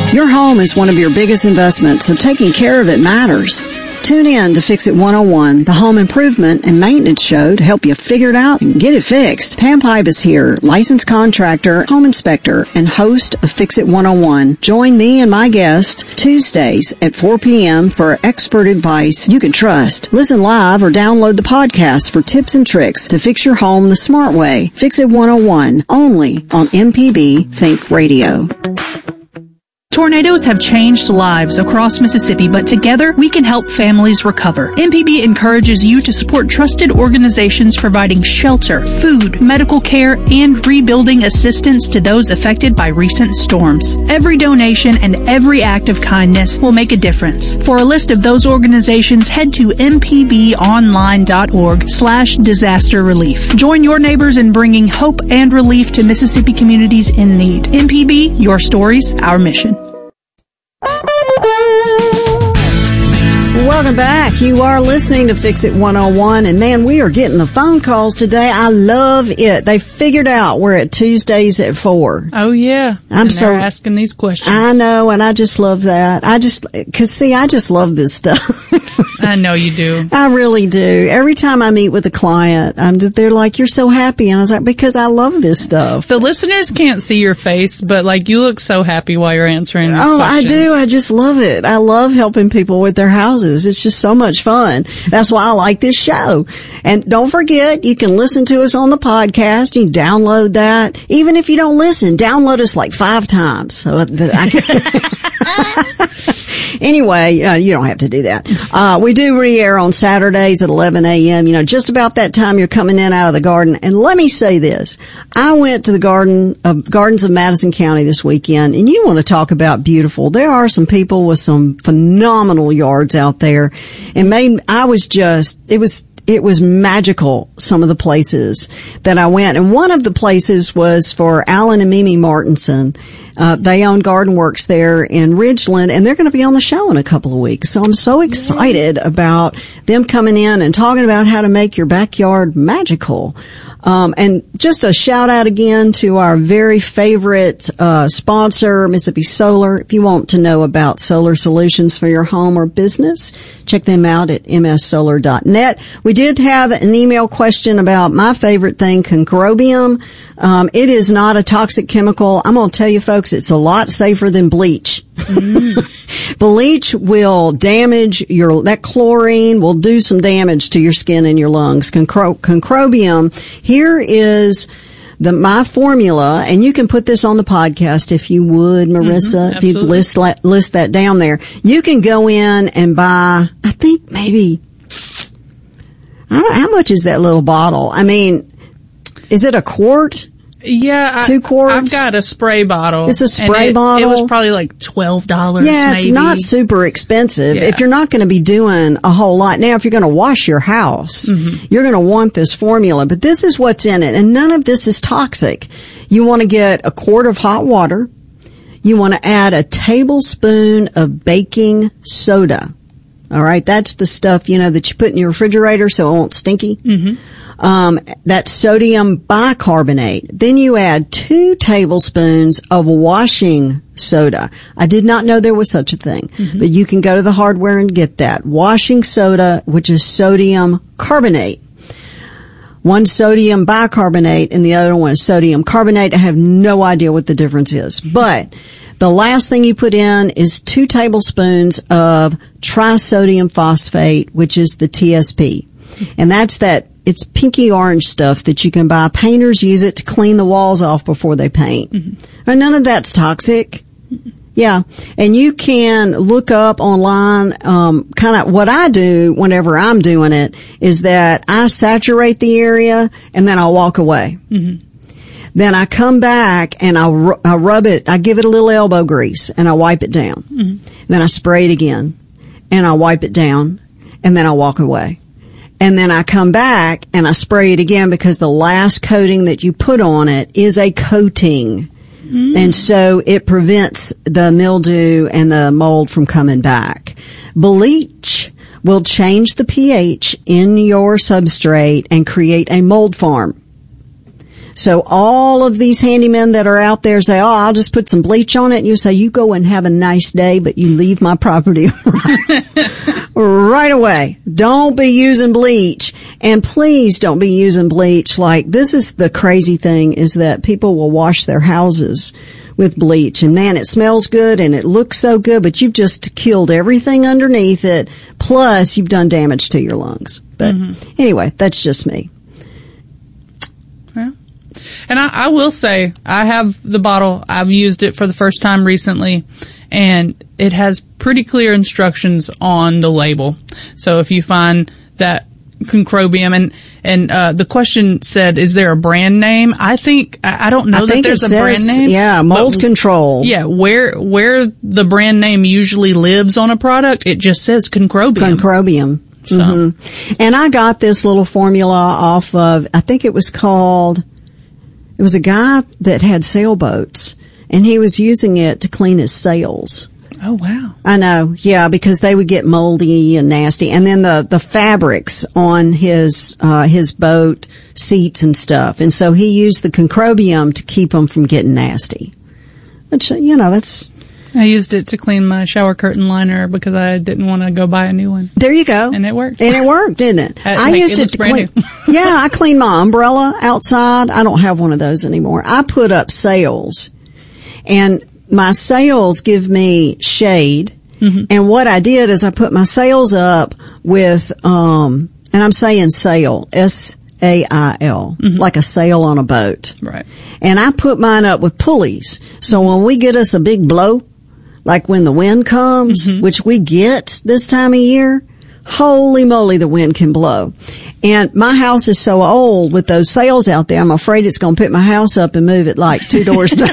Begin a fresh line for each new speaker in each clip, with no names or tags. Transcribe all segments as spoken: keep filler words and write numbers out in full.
Your home is one of your biggest investments, so taking care of it matters. Tune in to Fix It one oh one, the home improvement and maintenance show to help you figure it out and get it fixed. Pam Pipe is here, licensed contractor, home inspector, and host of Fix It one oh one. Join me and my guest Tuesdays at four p.m. for expert advice you can trust. Listen live or download the podcast for tips and tricks to fix your home the smart way. Fix It one oh one, only on M P B Think Radio.
Tornadoes have changed lives across Mississippi, but together we can help families recover. M P B encourages you to support trusted organizations providing shelter, food, medical care, and rebuilding assistance to those affected by recent storms. Every donation and every act of kindness will make a difference. For a list of those organizations, head to mpbonline.org slash disaster relief. Join your neighbors in bringing hope and relief to Mississippi communities in need. M P B, your stories, our mission.
Welcome back. You are listening to Fix It one oh one, and man, we are getting the phone calls today. I love it. They figured out we're at Tuesdays at four.
Oh yeah,
I'm
and
so
they're asking these questions.
I know, and I just love that. I just, cause see, I just love this stuff.
I know you do.
I really do. Every time I meet with a client, I'm just, they're like, "You're so happy," and I was like, "Because I love this stuff."
The listeners can't see your face, but like you look so happy while you're answering these
oh,
questions.
I do. I just love it. I love helping people with their houses. It's just so much fun. That's why I like this show. And don't forget, you can listen to us on the podcast. You can download that. Even if you don't listen, download us like five times. So the, I can anyway, uh, you don't have to do that. Uh, we do re-air on Saturdays at eleven a.m. You know, just about that time you're coming in out of the garden. And let me say this. I went to the garden of Gardens of Madison County this weekend, and you want to talk about beautiful. There are some people with some phenomenal yards out there. And made, I was just, it was, it was magical, some of the places that I went. And one of the places was for Alan and Mimi Martinson. Uh, they own Garden Works there in Ridgeland, and they're going to be on the show in a couple of weeks. So I'm so excited about them coming in and talking about how to make your backyard magical. Um, and just a shout out again to our very favorite, uh, sponsor, Mississippi Solar. If you want to know about solar solutions for your home or business, check them out at m s solar dot net. We did have an email question about my favorite thing, concrobium. Um, it is not a toxic chemical. I'm going to tell you folks, it's a lot safer than bleach. Mm. Bleach will damage your, that chlorine will do some damage to your skin and your lungs. Concro, concrobium, here is the, my formula, and you can put this on the podcast if you would, Marissa, mm-hmm, if you list, list that down there. You can go in and buy, I think maybe, I don't know, how much is that little bottle? I mean, is it a quart?
Yeah,
two quarts.
I've got a spray bottle.
It's a spray
it,
bottle.
It was probably like twelve dollars.
Yeah,
maybe.
It's not super expensive.
Yeah.
If you're not going to be doing a whole lot now, if you're going to wash your house, mm-hmm. you're going to want this formula. But this is what's in it, and none of this is toxic. You want to get a quart of hot water. You want to add a tablespoon of baking soda. All right, that's the stuff, you know, that you put in your refrigerator so it won't stinky. Mm-hmm. Um, that's sodium bicarbonate. Then you add two tablespoons of washing soda. I did not know there was such a thing, mm-hmm. but you can go to the hardware and get that. Washing soda, which is sodium carbonate. One sodium bicarbonate and the other one is sodium carbonate. I have no idea what the difference is, but the last thing you put in is two tablespoons of trisodium phosphate, which is the T S P. And that's that, it's pinky orange stuff that you can buy. Painters use it to clean the walls off before they paint. Mm-hmm. And none of that's toxic. Mm-hmm. Yeah. And you can look up online, um, kind of what I do whenever I'm doing it is that I saturate the area and then I'll walk away. Mm-hmm. Then I come back and I, ru- I rub it, I give it a little elbow grease and I wipe it down. Mm-hmm. Then I spray it again and I wipe it down and then I walk away. And then I come back and I spray it again because the last coating that you put on it is a coating. Mm. And so it prevents the mildew and the mold from coming back. Bleach will change the pH in your substrate and create a mold farm. So all of these handymen that are out there say, oh, I'll just put some bleach on it. And you say, you go and have a nice day, but you leave my property right away. Don't be using bleach. And please don't be using bleach. Like, this is the crazy thing, is that people will wash their houses with bleach, and man, it smells good and it looks so good, but you've just killed everything underneath it, plus you've done damage to your lungs. But mm-hmm. anyway, that's just me.
Yeah. And I, I will say, I have the bottle. I've used it for the first time recently, and it has pretty clear instructions on the label. So if you find that Concrobium, and and uh the question said, is there a brand name? I think I, I don't know I that there's a says, brand name.
Yeah, mold control.
Yeah, where where the brand name usually lives on a product, it just says Concrobium.
Concrobium.
So.
Mm-hmm. And I got this little formula off of, I think it was called, it was a guy that had sailboats, and he was using it to clean his sails.
Oh, wow.
I know. Yeah, because they would get moldy and nasty. And then the, the fabrics on his, uh, his boat seats and stuff. And so he used the Concrobium to keep them from getting nasty. Which, you know, that's...
I used it to clean my shower curtain liner because I didn't want to go buy a new one.
There you go.
And it worked.
And it worked, didn't it?
I,
I used it, it to clean. Yeah, I cleaned my umbrella outside. I don't have one of those anymore. I put up sails. And my sails give me shade. Mm-hmm. And what I did is I put my sails up with, um, and I'm saying sail, S A I L, mm-hmm. like a sail on a boat.
Right.
And I put mine up with pulleys. So when we get us a big blow, like when the wind comes, mm-hmm. which we get this time of year, holy moly, the wind can blow. And my house is so old with those sails out there, I'm afraid it's going to pick my house up and move it like two doors down.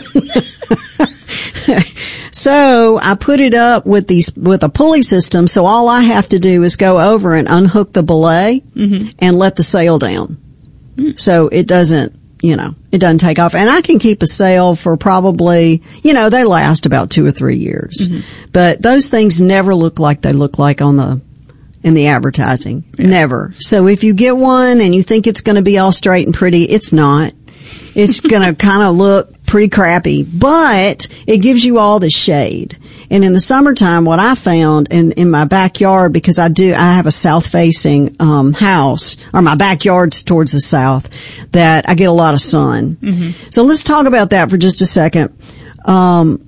So I put it up with these, with a pulley system. So all I have to do is go over and unhook the belay mm-hmm. and let the sail down. Mm. So it doesn't, you know, it doesn't take off. And I can keep a sail for probably, you know, they last about two or three years. Mm-hmm. But those things never look like they look like on the, in the advertising. Yeah. Never. So if you get one and you think it's going to be all straight and pretty, it's not. It's going to kind of look pretty crappy, but it gives you all the shade. And in the summertime, what I found in, in my backyard, because I do, I have a south-facing um house, or my backyard's towards the south, that I get a lot of sun. Mm-hmm. So let's talk about that for just a second. Um,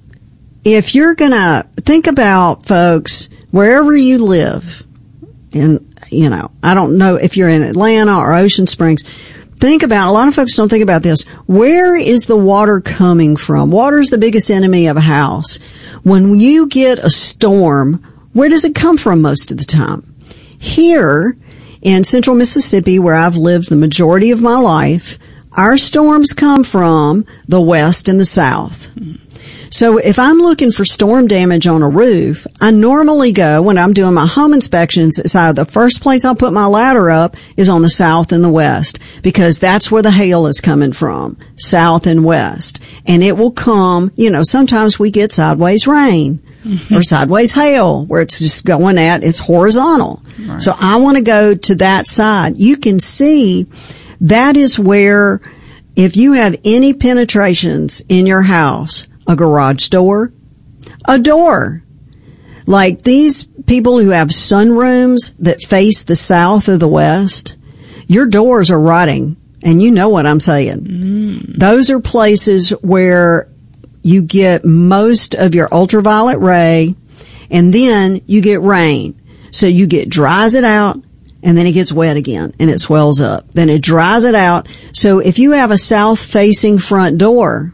if you're gonna think about, folks, wherever you live, and, you know, I don't know if you're in Atlanta or Ocean Springs, think about, a lot of folks don't think about this. Where is the water coming from? Water is the biggest enemy of a house. When you get a storm, where does it come from most of the time? Here in central Mississippi, where I've lived the majority of my life, our storms come from the west and the south. So if I'm looking for storm damage on a roof, I normally go, when I'm doing my home inspections, it's either the first place I'll put my ladder up is on the south and the west, because that's where the hail is coming from, south and west. And it will come, you know, sometimes we get sideways rain mm-hmm. or sideways hail where it's just going at, it's horizontal. Right. So I want to go to that side. You can see that is where, if you have any penetrations in your house, a garage door, a door. Like these people who have sunrooms that face the south or the west, your doors are rotting, and you know what I'm saying. Mm. Those are places where you get most of your ultraviolet ray, and then you get rain. So you get, dries it out, and then it gets wet again, and it swells up. Then it dries it out. So if you have a south-facing front door,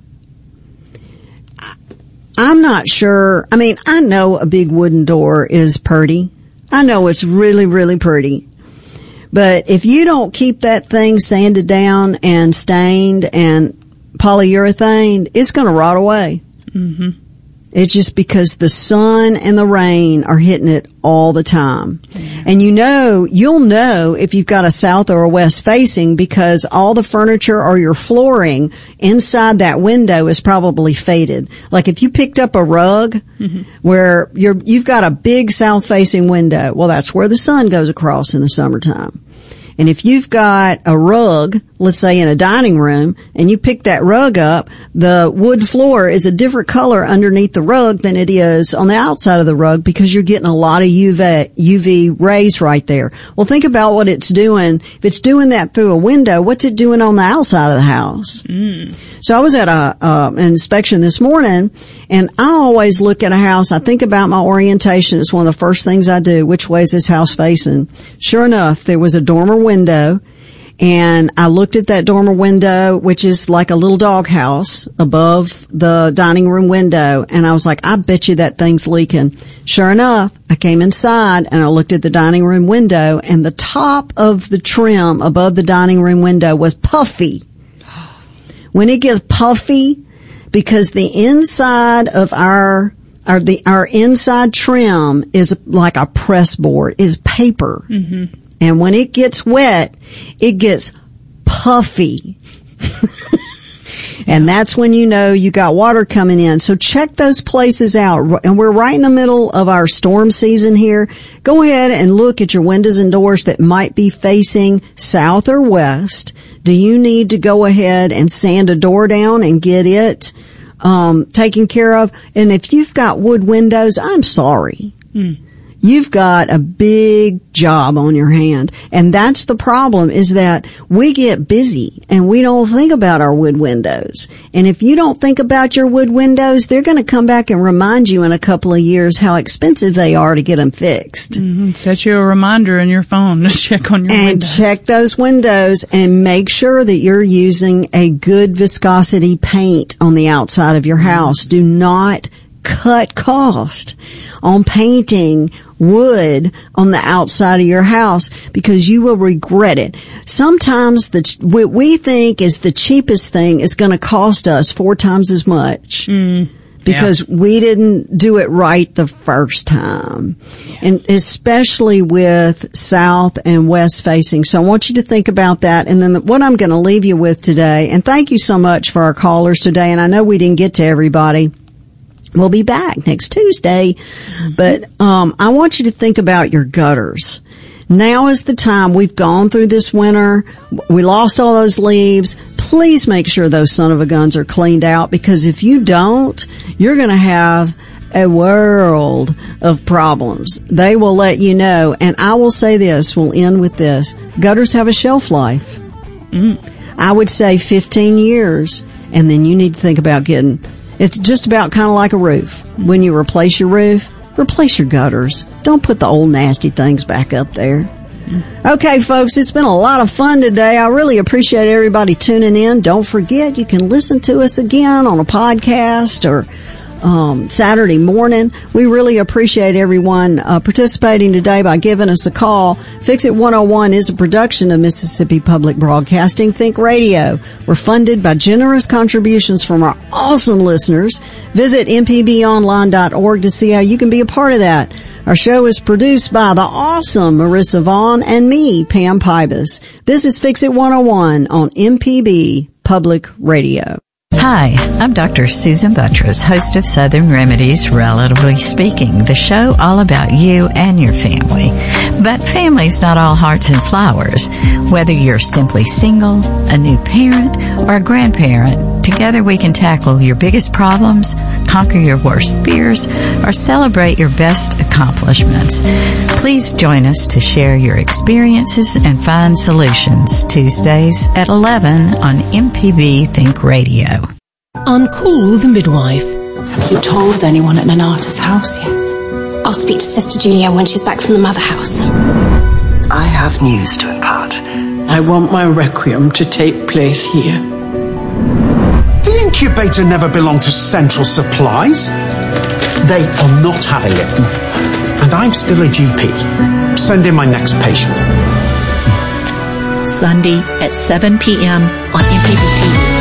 I'm not sure. I mean, I know a big wooden door is pretty. I know it's really, really pretty. But if you don't keep that thing sanded down and stained and polyurethane, it's going to rot away. Mm-hmm. It's just because the sun and the rain are hitting it all the time. Yeah. And you know, you'll know if you've got a south or a west facing, because all the furniture or your flooring inside that window is probably faded. Like if you picked up a rug mm-hmm. where you're, you've got a big south facing window, well, that's where the sun goes across in the summertime. And if you've got a rug, let's say in a dining room, and you pick that rug up, the wood floor is a different color underneath the rug than it is on the outside of the rug because you're getting a lot of U V, U V rays right there. Well, think about what it's doing. If it's doing that through a window, what's it doing on the outside of the house? Mm. So I was at a, uh, an inspection this morning, and I always look at a house. I think about my orientation. It's one of the first things I do. Which way is this house facing? Sure enough, there was a dormer window, and I looked at that dormer window, which is like a little doghouse above the dining room window, and I was like, I bet you that thing's leaking. Sure enough, I came inside and I looked at the dining room window, and the top of the trim above the dining room window was puffy. When it gets puffy, because the inside of our our the our inside trim is like a press board, is paper. Mm-hmm. And when it gets wet, it gets puffy. And that's when you know you got water coming in. So check those places out. And we're right in the middle of our storm season here. Go ahead and look at your windows and doors that might be facing south or west. Do you need to go ahead and sand a door down and get it um taken care of? And if you've got wood windows, I'm sorry. Mm. You've got a big job on your hand. And that's the problem, is that we get busy and we don't think about our wood windows. And if you don't think about your wood windows, they're going to come back and remind you in a couple of years how expensive they are to get them fixed.
Mm-hmm. Set you a reminder in your phone to check on your
and
windows.
And check those windows and make sure that you're using a good viscosity paint on the outside of your house. Do not cut cost on painting wood on the outside of your house, because you will regret it. Sometimes the what we think is the cheapest thing is going to cost us four times as much. Mm. Because yeah. we didn't do it right the first time. Yeah. And especially with south and west facing. So I want you to think about that. And then what I'm going to leave you with today, and thank you so much for our callers today. And I know we didn't get to everybody. We'll be back next Tuesday. Mm-hmm. But um I want you to think about your gutters. Now is the time. We've gone through this winter. We lost all those leaves. Please make sure those son of a guns are cleaned out, because if you don't, you're going to have a world of problems. They will let you know. And I will say this, we'll end with this. Gutters have a shelf life. Mm. I would say fifteen years, and then you need to think about getting, it's just about kind of like a roof. When you replace your roof, replace your gutters. Don't put the old nasty things back up there. Okay, folks, it's been a lot of fun today. I really appreciate everybody tuning in. Don't forget, you can listen to us again on a podcast or um Saturday morning. We really appreciate everyone uh, participating today by giving us a call. Fix It one oh one is a production of Mississippi Public Broadcasting Think Radio. We're funded by generous contributions from our awesome listeners. Visit m p b online dot org to see how you can be a part of that. Our show is produced by the awesome Marissa Vaughn and me, Pam Pybus. This is Fix It one oh one on M P B Public Radio.
Hi, I'm Doctor Susan Buttress, host of Southern Remedies, Relatively Speaking, the show all about you and your family. But family's not all hearts and flowers. Whether you're simply single, a new parent, or a grandparent, together we can tackle your biggest problems, conquer your worst fears, or celebrate your best accomplishments. Please join us to share your experiences and find solutions Tuesdays at eleven on M P B Think Radio.
On Call the Midwife.
Have you told anyone at Nonata's house yet?
I'll speak to Sister Julia when she's back from the mother house.
I have news to impart.
I want my requiem to take place here.
The incubator never belonged to Central Supplies. They are not having it. And I'm still a G P. Send in my next patient.
Sunday at seven p.m. on M P B T V.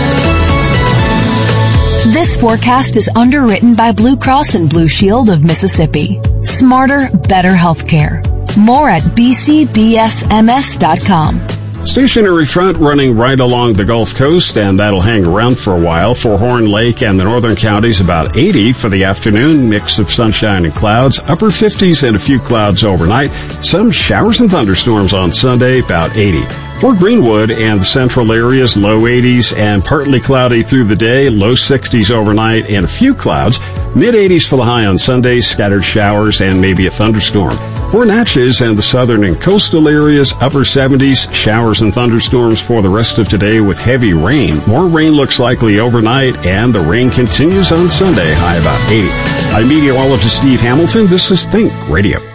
This forecast is underwritten by Blue Cross and Blue Shield of Mississippi. Smarter, better healthcare. More at b c b s m s dot com.
Stationary front running right along the Gulf Coast, and that'll hang around for a while. For Horn Lake and the northern counties, about eighty for the afternoon. Mix of sunshine and clouds. Upper fifties and a few clouds overnight. Some showers and thunderstorms on Sunday, about eighty. For Greenwood and the central areas, low eighties and partly cloudy through the day. Low sixties overnight and a few clouds. Mid eighties for the high on Sunday. Scattered showers and maybe a thunderstorm. For Natchez and the southern and coastal areas, upper seventies, showers and thunderstorms for the rest of today with heavy rain. More rain looks likely overnight, and the rain continues on Sunday, high about eighty. I'm meteorologist Steve Hamilton. This is Think Radio.